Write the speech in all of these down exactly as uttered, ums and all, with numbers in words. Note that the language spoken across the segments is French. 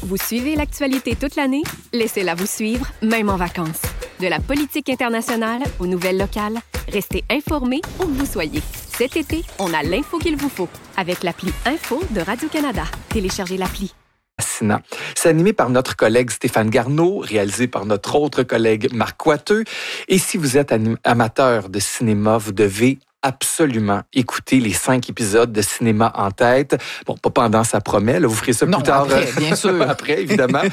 Vous suivez l'actualité toute l'année? Laissez-la vous suivre, même en vacances. De la politique internationale aux nouvelles locales, restez informés où que vous soyez. Cet été, on a l'info qu'il vous faut avec l'appli Info de Radio-Canada. Téléchargez l'appli. Fascinant. C'est animé par notre collègue Stéphane Garneau, réalisé par notre autre collègue Marc Coiteux. Et si vous êtes anim- amateur de cinéma, vous devez absolument écouter les cinq épisodes de Cinéma en tête. Bon, pas pendant sa promet, là, vous ferez ça non, plus tard. Après, bien sûr. Après, évidemment.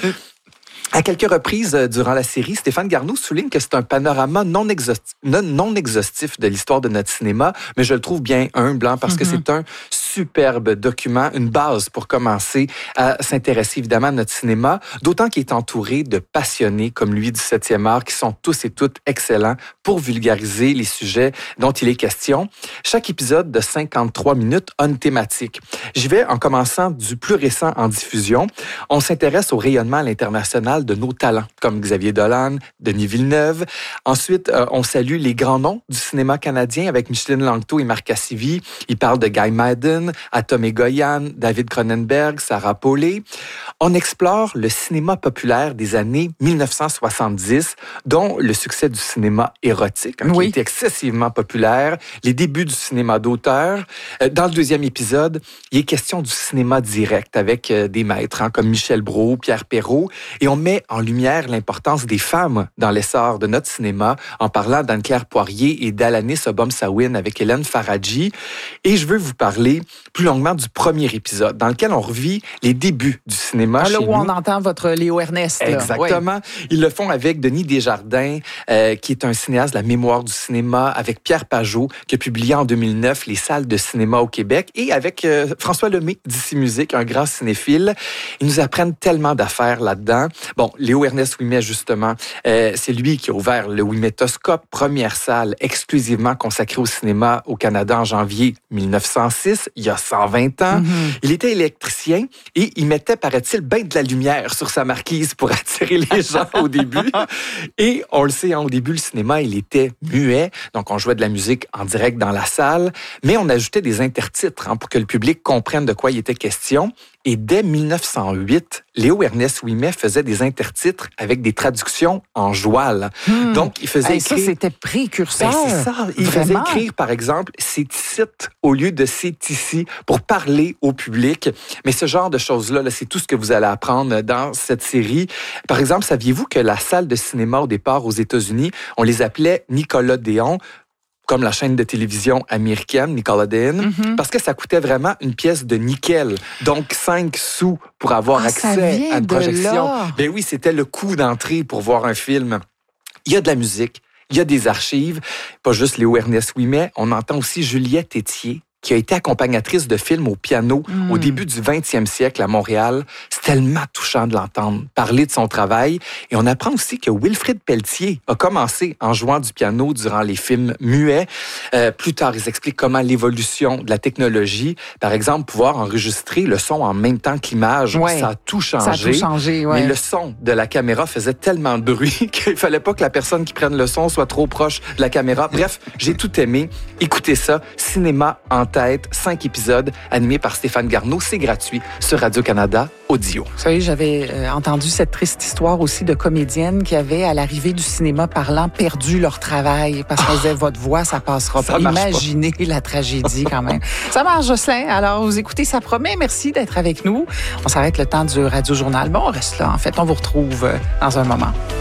À quelques reprises euh, durant la série, Stéphane Garneau souligne que c'est un panorama non exhaustif, non, non exhaustif de l'histoire de notre cinéma, mais je le trouve bien humble, hein, parce mm-hmm. que c'est un superbe document, une base pour commencer à s'intéresser évidemment à notre cinéma, d'autant qu'il est entouré de passionnés comme lui du septième art, qui sont tous et toutes excellents pour vulgariser les sujets dont il est question. Chaque épisode de cinquante-trois minutes a une thématique. J'y vais en commençant du plus récent en diffusion. On s'intéresse au rayonnement à l'international de nos talents, comme Xavier Dolan, Denis Villeneuve. Ensuite, euh, on salue les grands noms du cinéma canadien avec Micheline Langto et Marc Cassivi. Il parle de Guy Maddin, Atom Egoyan, David Cronenberg, Sarah Polley. On explore le cinéma populaire des années dix-neuf cent soixante-dix, dont le succès du cinéma érotique, hein, oui. qui était excessivement populaire, les débuts du cinéma d'auteur. Euh, dans le deuxième épisode, il est question du cinéma direct avec euh, des maîtres hein, comme Michel Brault, Pierre Perrault, et on met en lumière l'importance des femmes dans l'essor de notre cinéma en parlant d'Anne-Claire Poirier et d'Alanis Obomsawin avec Hélène Faradji. Et je veux vous parler plus longuement du premier épisode dans lequel on revit les débuts du cinéma ah, là chez où nous. On entend votre Léo Ernest. Là. Exactement. Oui. Ils le font avec Denis Desjardins, euh, qui est un cinéaste de la mémoire du cinéma, avec Pierre Pajot, qui a publié en deux mille neuf Les salles de cinéma au Québec, et avec euh, François Lemay d'Ici Musique, un grand cinéphile. Ils nous apprennent tellement d'affaires là-dedans. Bon, Léo Ernest Ouimet, justement, euh, c'est lui qui a ouvert le Ouimetoscope, première salle exclusivement consacrée au cinéma au Canada en janvier dix-neuf cent six, il y a cent vingt ans. Mm-hmm. Il était électricien et il mettait, paraît-il, bien de la lumière sur sa marquise pour attirer les gens au début. Et on le sait, hein, au début, le cinéma, il était muet, donc on jouait de la musique en direct dans la salle, mais on ajoutait des intertitres hein, pour que le public comprenne de quoi il était question. Et dès dix-neuf cent huit, Léo Ernest Ouimet faisait des intertitres avec des traductions en joual. Hmm. Donc, il faisait hey, écrire... Ça, c'était précurseur. Ben, c'est ça. Il Vraiment? faisait écrire, par exemple, « c'est ici » au lieu de « c'est ici » pour parler au public. Mais ce genre de choses-là, là, c'est tout ce que vous allez apprendre dans cette série. Par exemple, saviez-vous que la salle de cinéma, au départ, aux États-Unis, on les appelait Nickelodeon, comme la chaîne de télévision américaine, Nickelodeon, mm-hmm. parce que ça coûtait vraiment une pièce de nickel. Donc, cinq sous pour avoir ah, accès à une projection. Là. Ben oui, c'était le coût d'entrée pour voir un film. Il y a de la musique, il y a des archives, pas juste Léo Ernest Ouimet, on entend aussi Juliette Etier, qui a été accompagnatrice de films au piano mm. au début du vingtième siècle à Montréal. C'est tellement touchant de l'entendre parler de son travail. Et on apprend aussi que Wilfrid Pelletier a commencé en jouant du piano durant les films muets. Euh, plus tard, ils expliquent comment l'évolution de la technologie, par exemple, pouvoir enregistrer le son en même temps que l'image, ouais. ça a tout changé. Ça a tout changé, ouais. Mais le son de la caméra faisait tellement de bruit qu'il fallait pas que la personne qui prenne le son soit trop proche de la caméra. Bref, j'ai tout aimé. Écoutez ça, Cinéma en tête, cinq épisodes, animés par Stéphane Garneau. C'est gratuit sur Radio-Canada Audio. Vous savez, j'avais euh, entendu cette triste histoire aussi de comédiennes qui avaient, à l'arrivée du cinéma parlant, perdu leur travail parce qu'on disait, votre voix, ça passera pas. Imaginez pas. La tragédie quand même. Ça marche, Jocelyn. Alors, vous écoutez, ça promet. Merci d'être avec nous. On s'arrête le temps du Radio-Journal. Bon, on reste là. En fait, on vous retrouve dans un moment.